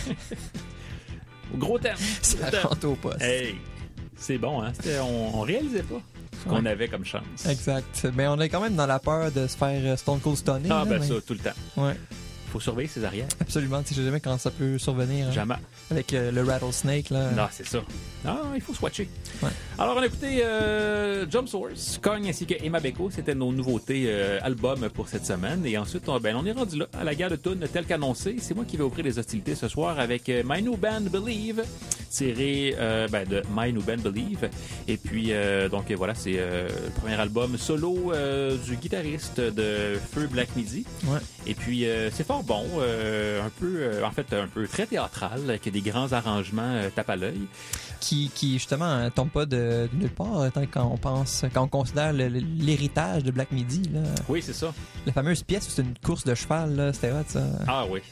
Gros terme. Ça rentre au poste. Hey, c'est bon, hein? On réalisait pas ce qu'on avait comme chance. Exact. Mais on est quand même dans la peur de se faire Stone Cold Stunner. Ah, là, ben ça, tout le temps. Ouais. Faut surveiller ses arrières. Absolument. Tu sais jamais quand ça peut survenir. Hein. Jamais. Avec le rattlesnake, là. Non, c'est ça. Ah, il faut swatcher. Ouais. Alors, on a écouté Jump Source, Cogne ainsi que Emma Beko. C'était nos nouveautés albums pour cette semaine. Et ensuite, on est rendu là, à la guerre de tunes telle qu'annoncée. C'est moi qui vais ouvrir les hostilités ce soir avec My New Band Believe, tiré de My New Band Believe. Et puis, donc voilà, c'est le premier album solo du guitariste de Feu Black Midi. Ouais. Et puis, c'est fort bon, un peu très théâtral, avec des grands arrangements tape à l'œil. Qui justement tombe pas de nulle part quand on considère l'héritage de Black Midi, là. Oui, c'est ça. La fameuse pièce où c'est une course de cheval, là, c'était hot, ça. Ah oui.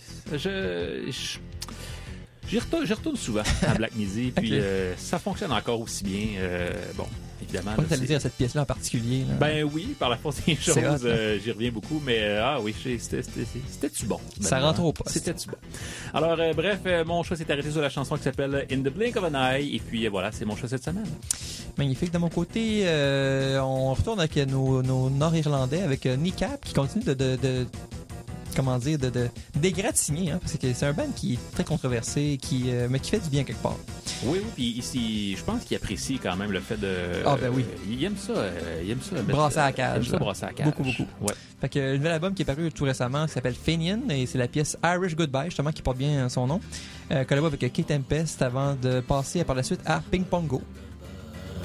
J'y retourne souvent à Black Midi, puis Okay. ça fonctionne encore aussi bien. Bon, évidemment. Pas t'allais dire à cette pièce-là en particulier, là. Ben oui, par la force des C'est choses, hot, j'y reviens beaucoup, mais oui, c'était-tu bon? Ça rentre au poste. C'était-tu bon? Alors, bref, mon choix s'est arrêté sur la chanson qui s'appelle In the Blink of an Eye, et puis voilà, c'est mon choix cette semaine. Magnifique. De mon côté, on retourne avec nos Nord-Irlandais, avec Kneecap, qui continue de d'égratigner, hein, parce que c'est un band qui est très controversé, mais qui fait du bien quelque part. Oui, puis ici, je pense qu'il apprécie quand même le fait de... Ah, ben oui. Il aime ça. Brasser à la cage. Il aime ça, brasser à la cage. Beaucoup. Ouais. Fait que le nouvel album qui est paru tout récemment qui s'appelle Fenian, et c'est la pièce Irish Goodbye, justement, qui porte bien son nom. Collabo avec Kate Tempest avant de passer par la suite à Ping Pongo.